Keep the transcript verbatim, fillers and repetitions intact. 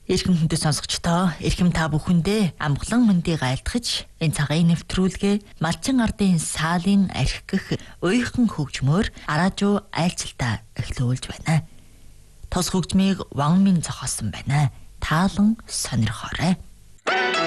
Эрхэм хүндэт сонсогчдоо, эрхэм та бүхэндээ амгалан мэндийг айлтгаж, энэ цагийн нэвтрүүлгээ Малчин ардын саалын архи гэх уйхан хөгжмөөр араажуу айлцалтаа эхлүүлж байна. Тус хөгжмийг Ван Минь зохиосон байна. Таалан сонирхоорой.